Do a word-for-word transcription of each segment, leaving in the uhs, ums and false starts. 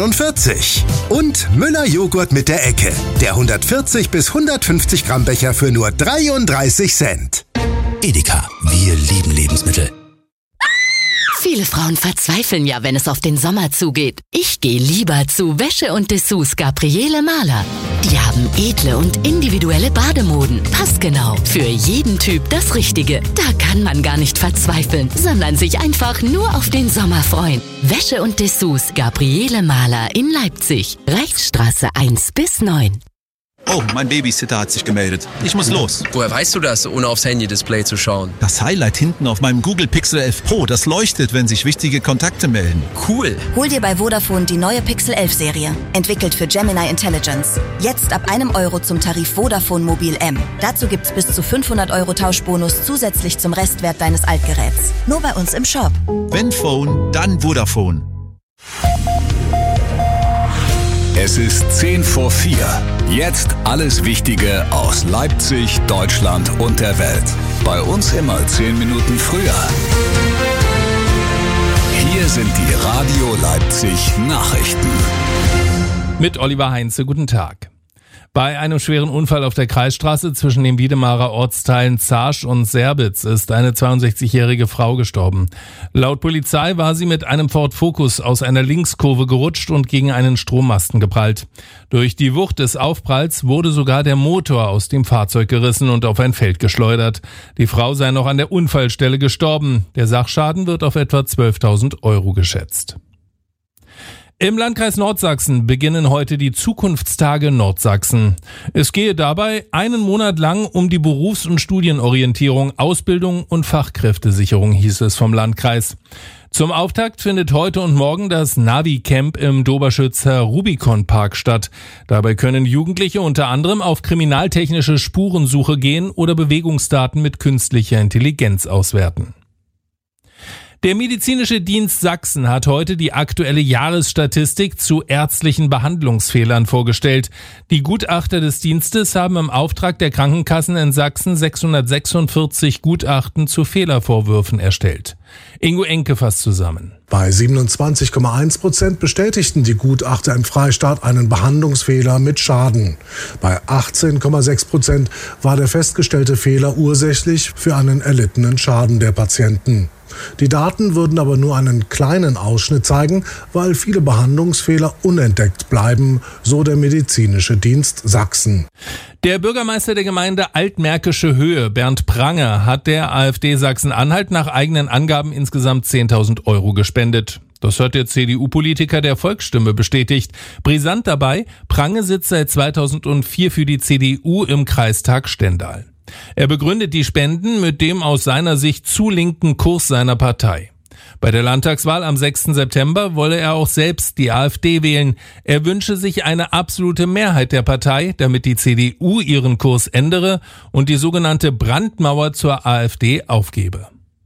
neunundvierzig. Und Müller Joghurt mit der Ecke. Der hundertvierzig bis hundertfünfzig Gramm Becher für nur dreiunddreißig Cent. Edeka, wir lieben Lebensmittel. Viele Frauen verzweifeln ja, wenn es auf den Sommer zugeht. Ich gehe lieber zu Wäsche und Dessous Gabriele Mahler. Die haben edle und individuelle Bademoden. Passgenau. Für jeden Typ das Richtige. Da kann man gar nicht verzweifeln, sondern sich einfach nur auf den Sommer freuen. Wäsche und Dessous Gabriele Mahler in Leipzig. Reichsstraße eins bis neun. Oh, mein Babysitter hat sich gemeldet. Ich muss los. Woher weißt du das, ohne aufs Handy-Display zu schauen? Das Highlight hinten auf meinem Google Pixel elf Pro, das leuchtet, wenn sich wichtige Kontakte melden. Cool. Hol dir bei Vodafone die neue Pixel elf Serie. Entwickelt für Gemini Intelligence. Jetzt ab einem Euro zum Tarif Vodafone Mobil M. Dazu gibt's bis zu fünfhundert Euro Tauschbonus zusätzlich zum Restwert deines Altgeräts. Nur bei uns im Shop. Wenn Phone, dann Vodafone. Es ist zehn vor vier. Jetzt alles Wichtige aus Leipzig, Deutschland und der Welt. Bei uns immer zehn Minuten früher. Hier sind die Radio Leipzig Nachrichten. Mit Oliver Heinze, guten Tag. Bei einem schweren Unfall auf der Kreisstraße zwischen den Wiedemarer Ortsteilen Zarsch und Serbitz ist eine zweiundsechzigjährige Frau gestorben. Laut Polizei war sie mit einem Ford Focus aus einer Linkskurve gerutscht und gegen einen Strommasten geprallt. Durch die Wucht des Aufpralls wurde sogar der Motor aus dem Fahrzeug gerissen und auf ein Feld geschleudert. Die Frau sei noch an der Unfallstelle gestorben. Der Sachschaden wird auf etwa zwölftausend Euro geschätzt. Im Landkreis Nordsachsen beginnen heute die Zukunftstage Nordsachsen. Es gehe dabei einen Monat lang um die Berufs- und Studienorientierung, Ausbildung und Fachkräftesicherung, hieß es vom Landkreis. Zum Auftakt findet heute und morgen das Navi-Camp im Doberschützer Rubicon-Park statt. Dabei können Jugendliche unter anderem auf kriminaltechnische Spurensuche gehen oder Bewegungsdaten mit künstlicher Intelligenz auswerten. Der Medizinische Dienst Sachsen hat heute die aktuelle Jahresstatistik zu ärztlichen Behandlungsfehlern vorgestellt. Die Gutachter des Dienstes haben im Auftrag der Krankenkassen in Sachsen sechshundertsechsundvierzig Gutachten zu Fehlervorwürfen erstellt. Ingo Enke fasst zusammen. Bei siebenundzwanzig Komma eins Prozent bestätigten die Gutachter im Freistaat einen Behandlungsfehler mit Schaden. Bei achtzehn Komma sechs Prozent war der festgestellte Fehler ursächlich für einen erlittenen Schaden der Patienten. Die Daten würden aber nur einen kleinen Ausschnitt zeigen, weil viele Behandlungsfehler unentdeckt bleiben, so der Medizinische Dienst Sachsen. Der Bürgermeister der Gemeinde Altmärkische Höhe, Bernd Pranger, hat der AfD Sachsen-Anhalt nach eigenen Angaben insgesamt zehntausend Euro gespendet. Das hat der C D U-Politiker der Volksstimme bestätigt. Brisant dabei, Prange sitzt seit zweitausendvier für die C D U im Kreistag Stendal. Er begründet die Spenden mit dem aus seiner Sicht zu linken Kurs seiner Partei. Bei der Landtagswahl am sechsten September wolle er auch selbst die AfD wählen. Er wünsche sich eine absolute Mehrheit der Partei, damit die C D U ihren Kurs ändere und die sogenannte Brandmauer zur AfD aufgebe.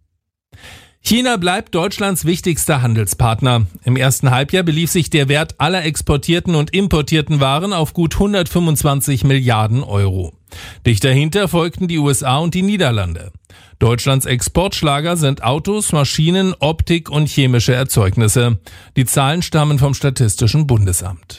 China bleibt Deutschlands wichtigster Handelspartner. Im ersten Halbjahr belief sich der Wert aller exportierten und importierten Waren auf gut hundertfünfundzwanzig Milliarden Euro. Dicht dahinter folgten die U S A und die Niederlande. Deutschlands Exportschlager sind Autos, Maschinen, Optik und chemische Erzeugnisse. Die Zahlen stammen vom Statistischen Bundesamt.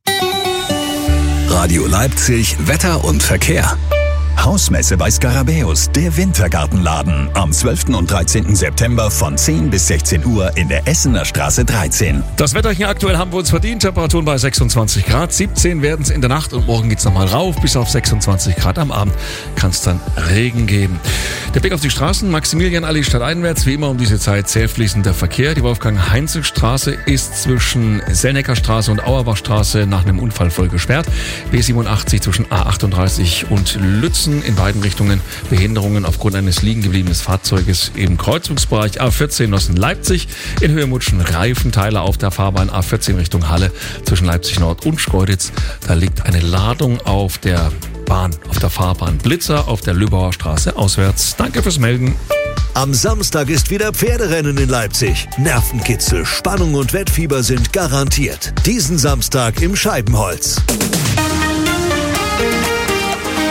Radio Leipzig, Wetter und Verkehr. Hausmesse bei Skarabäus, der Wintergartenladen. Am zwölften und dreizehnten September von zehn bis sechzehn Uhr in der Essener Straße dreizehn. Das Wetter hier aktuell haben wir uns verdient. Temperaturen bei sechsundzwanzig Grad. siebzehn werden es in der Nacht und morgen geht's nochmal rauf. Bis auf sechsundzwanzig Grad am Abend kann es dann Regen geben. Der Blick auf die Straßen. Maximilianallee stadteinwärts. Wie immer um diese Zeit zäh fließender Verkehr. Die Wolfgang-Heinzel-Straße ist zwischen Sellneckerstraße und Auerbachstraße nach einem Unfall voll gesperrt. B siebenundachtzig zwischen A achtunddreißig und Lützen. In beiden Richtungen Behinderungen aufgrund eines liegen gebliebenen Fahrzeuges im Kreuzungsbereich. A vierzehn Nossen-Leipzig in Höhe Mutschen Reifenteile auf der Fahrbahn A vierzehn Richtung Halle zwischen Leipzig Nord und Schkeuditz. Da liegt eine Ladung auf der Bahn, auf der Fahrbahn Blitzer auf der Lübbauer Straße auswärts. Danke fürs Melden. Am Samstag ist wieder Pferderennen in Leipzig. Nervenkitzel, Spannung und Wettfieber sind garantiert. Diesen Samstag im Scheibenholz.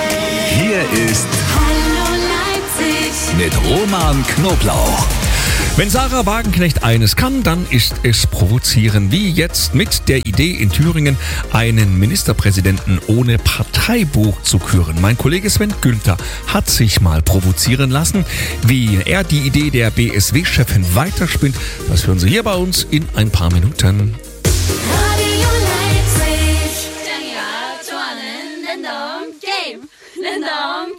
Hier ist Hallo Leipzig mit Roman Knoblauch. Wenn Sarah Wagenknecht eines kann, dann ist es provozieren. Wie jetzt mit der Idee in Thüringen, einen Ministerpräsidenten ohne Parteibuch zu küren. Mein Kollege Sven Günther hat sich mal provozieren lassen. Wie er die Idee der B S W-Chefin weiterspinnt, das hören Sie hier bei uns in ein paar Minuten. Radio Leipzig. Game.